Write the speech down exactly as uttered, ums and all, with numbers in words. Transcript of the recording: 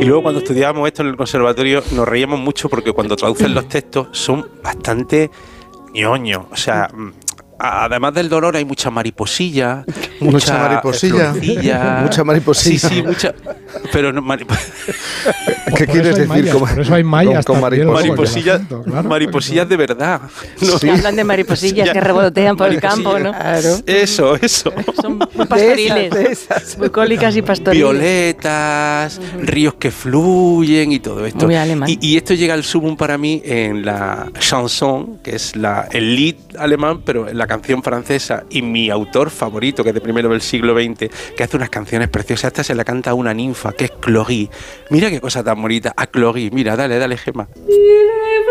Y luego cuando estudiábamos esto en el conservatorio nos reíamos mucho porque cuando traducen los textos son bastante ñoños. O sea, además del dolor hay mucha mariposilla, mucha, mucha mariposilla, mucha mariposilla. Sí, sí, mucha. Pero no, marip... ¿Qué quieres decir? Mayas, con, por eso hay mayas con, con mariposillas, asunto, claro, mariposillas de verdad. No. Sí, hablan de mariposillas que revolotean por el campo, ¿no? Claro. Eso, eso. Son muy pastoriles, de esas, de esas. bucólicas y pastoriles. Violetas, uh-huh. ríos que fluyen y todo esto. Muy alemán. Y, y esto llega al sumum para mí en la chanson, que es la, el lied alemán, pero en la canción francesa, y mi autor favorito, que es de primero del siglo veinte, que hace unas canciones preciosas. Esta se la canta a una ninfa, que es Cloris. Mira qué cosa tan bonita. A Cloris, mira, dale, dale, Gemma.